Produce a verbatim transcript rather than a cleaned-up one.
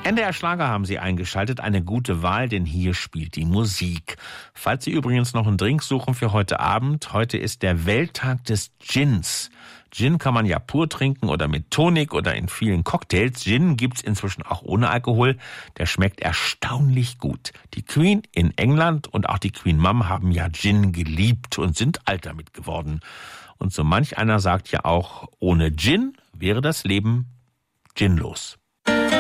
N D R Schlager haben Sie eingeschaltet, eine gute Wahl, denn hier spielt die Musik. Falls Sie übrigens noch einen Drink suchen für heute Abend, heute ist der Welttag des Gins. Gin kann man ja pur trinken oder mit Tonic oder in vielen Cocktails. Gin gibt's inzwischen auch ohne Alkohol. Der schmeckt erstaunlich gut. Die Queen in England und auch die Queen Mum haben ja Gin geliebt und sind alt damit geworden. Und so manch einer sagt ja auch, ohne Gin wäre das Leben ginlos.